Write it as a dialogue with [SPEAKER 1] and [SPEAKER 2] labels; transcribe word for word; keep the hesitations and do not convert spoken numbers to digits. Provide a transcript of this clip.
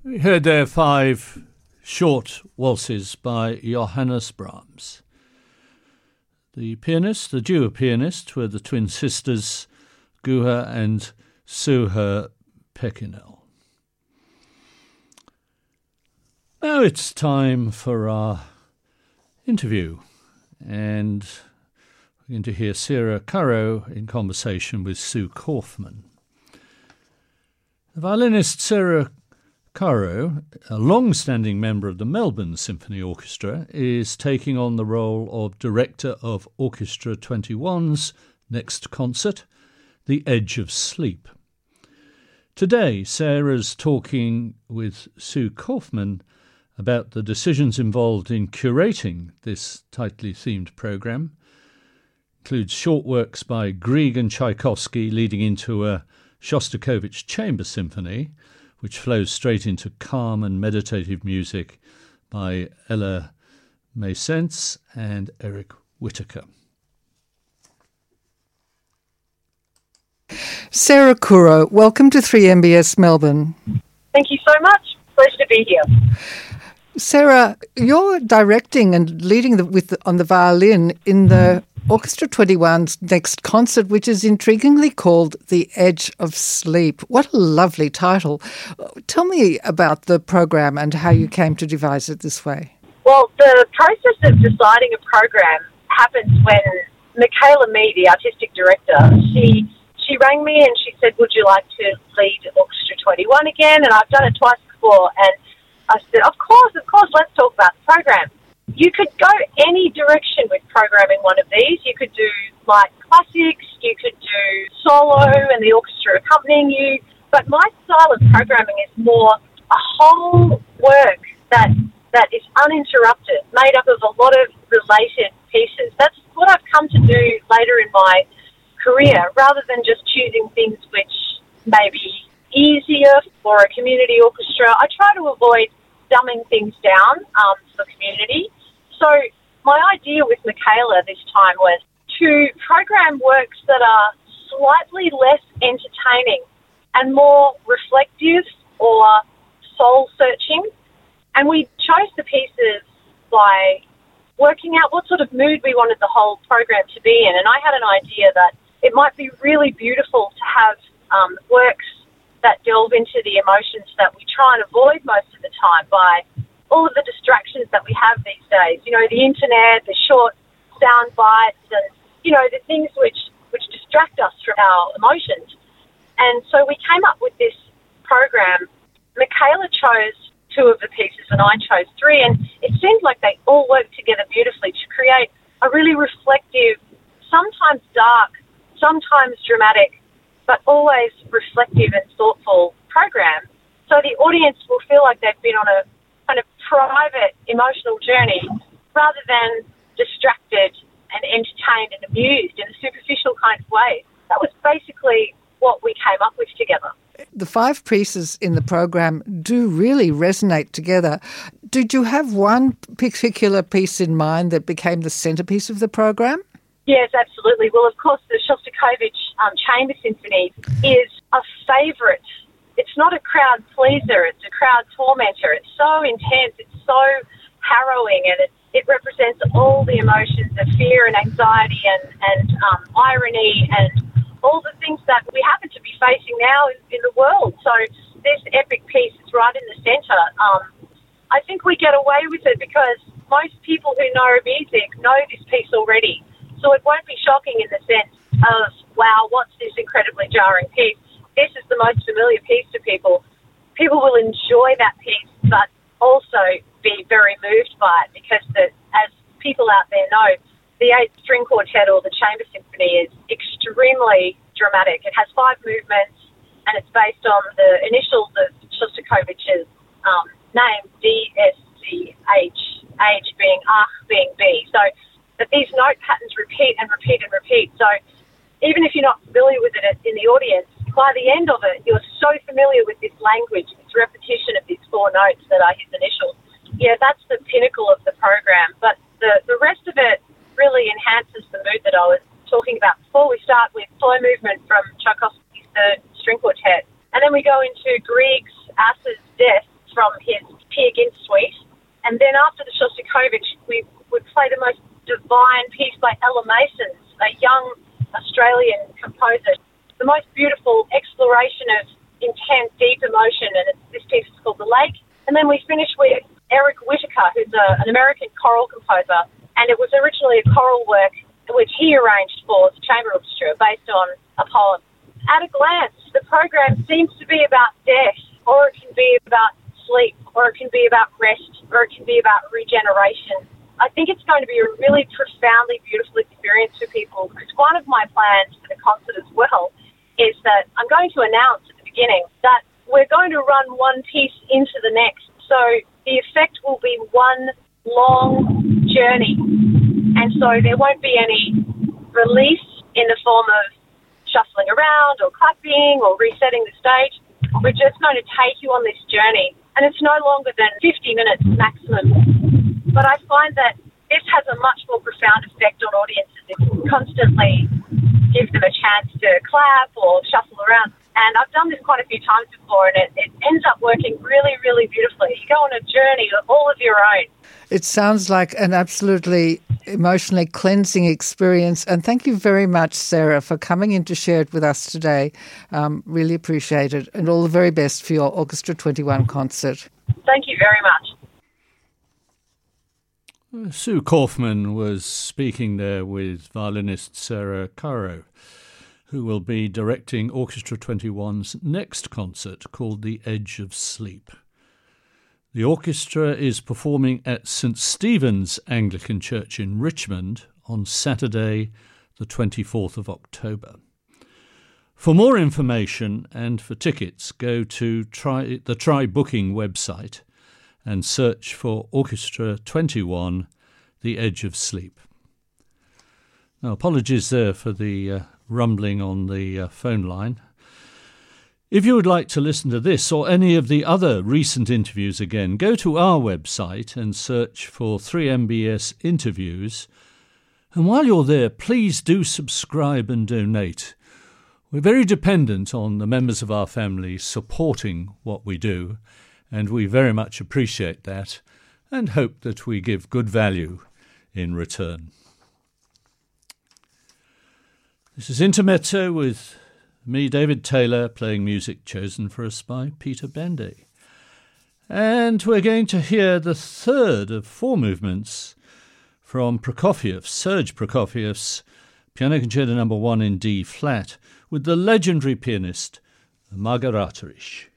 [SPEAKER 1] We heard there five short waltzes by Johannes Brahms. The pianist, the duo pianist, were the twin sisters Guha and Suha Pekinel. Now it's time for our interview, and we're going to hear Sarah Currow in conversation with Sue Kaufman. The violinist Sarah Currow, a long-standing member of the Melbourne Symphony Orchestra, is taking on the role of director of Orchestra twenty-one's next concert, The Edge of Sleep. Today, Sarah's talking with Sue Kaufman about the decisions involved in curating this tightly themed programme. Includes short works by Grieg and Tchaikovsky leading into a Shostakovich chamber symphony, which flows straight into calm and meditative music by Ella Maysentz and Eric Whittaker.
[SPEAKER 2] Sarah Currow, welcome to three M B S Melbourne.
[SPEAKER 3] Thank you so much. Pleasure to be here.
[SPEAKER 2] Sarah, you're directing and leading the, with the, on the violin in the Orchestra twenty-one's next concert, which is intriguingly called The Edge of Sleep. What a lovely title. Tell me about the program and how you came to devise it this way.
[SPEAKER 3] Well, the process of deciding a program happens when Michaela Mee, the artistic director, she she rang me and she said, would you like to lead Orchestra twenty-one again? And I've done it twice before. And I said, of course, of course, let's talk about the program. You could go any direction with programming one of these. You could do light classics, you could do solo and the orchestra accompanying you. But my style of programming is more a whole work that that is uninterrupted, made up of a lot of related pieces. That's what I've come to do later in my career, rather than just choosing things which may be easier for a community orchestra. I try to avoid dumbing things down um, for community. So my idea with Michaela this time was to program works that are slightly less entertaining and more reflective or soul-searching. And we chose the pieces by working out what sort of mood we wanted the whole program to be in. And I had an idea that it might be really beautiful to have um, works that delve into the emotions that we try and avoid most of the time by all of the distractions that we have these days. You know, the internet, the short sound bites, and, you know, the things which, which distract us from our emotions. And so we came up with this program. Michaela chose two of the pieces and I chose three, and it seemed like they all worked together beautifully to create a really reflective, sometimes dark, sometimes dramatic, but always reflective and thoughtful program. So the audience will feel like they've been on a kind of private emotional journey rather than distracted and entertained and amused in a superficial kind of way. That was basically what we came up with together.
[SPEAKER 2] The five pieces in the program do really resonate together. Did you have one particular piece in mind that became the centrepiece of the program?
[SPEAKER 3] Yes, absolutely. Well, of course, the Shostakovich um, Chamber Symphony is a favourite. It's not a crowd pleaser, it's a crowd tormentor. It's so intense, it's so harrowing, and it, it represents all the emotions of fear and anxiety and, and um, irony and all the things that we happen to be facing now in, in the world. So this epic piece is right in the centre. Um, I think we get away with it because most people who know music know this piece already. So it won't be shocking in the sense of, wow, what's this incredibly jarring piece? This is the most familiar piece to people. People will enjoy that piece, but also be very moved by it because, the, as people out there know, the eighth string quartet or the chamber symphony is extremely dramatic. It has five movements and it's based on the initials of Shostakovich's um, name, D S C H, H being Ach, being B. So that these note patterns repeat and repeat and repeat. So even if you're not familiar with it in the audience, by the end of it, you're so familiar with this language, this repetition of these four notes that are his initials. Yeah, that's the pinnacle of the program. But the, the rest of it really enhances the mood that I was talking about before. We start with slow movement from Tchaikovsky's third string quartet, and then we go into Grieg's Ass's Death from his Peer Gynt suite. And then after the Shostakovich, we would play the most divine piece by Ella Masons, a young Australian composer. The most beautiful exploration of intense, deep emotion, and it's, this piece is called The Lake. And then we finish with Eric Whitaker, who's a, an American choral composer, and it was originally a choral work which he arranged for the chamber orchestra based on a poem. At a glance, the program seems to be about death, or it can be about sleep, or it can be about rest, or it can be about regeneration. I think it's going to be a really profoundly beautiful experience for people, because one of my plans for the concert as well is that I'm going to announce at the beginning that we're going to run one piece into the next. So the effect will be one long journey. And so there won't be any release in the form of shuffling around or clapping or resetting the stage. We're just going to take you on this journey. And it's no longer than fifty minutes maximum. But I find that this has a much more profound effect on audiences. It constantly gives them a chance to clap or shuffle around. And I've done this quite a few times before, and it, it ends up working really, really beautifully. You go on a journey all of your own.
[SPEAKER 2] It sounds like an absolutely emotionally cleansing experience. And thank you very much, Sarah, for coming in to share it with us today. Um, really appreciate it. And all the very best for your Orchestra twenty-one concert.
[SPEAKER 3] Thank you very
[SPEAKER 1] much. Sue Kaufman was speaking there with violinist Sarah Caro, who will be directing Orchestra twenty-one's next concert called The Edge of Sleep. The orchestra is performing at St Stephen's Anglican Church in Richmond on Saturday, the twenty-fourth of October. For more information and for tickets, go to try, the Try Booking website and search for Orchestra twenty-one, The Edge of Sleep. Now, apologies there for the uh, rumbling on the uh, phone line. If you would like to listen to this or any of the other recent interviews again, go to our website and search for three M B S interviews. And while you're there, please do subscribe and donate. We're very dependent on the members of our family supporting what we do, and we very much appreciate that and hope that we give good value in return. This is Intermezzo with me, David Taylor, playing music chosen for us by Peter Benday. And we're going to hear the third of four movements from Prokofiev, Serge Prokofiev's Piano Concerto Number One in D flat, with the legendary pianist Marga Ratarich.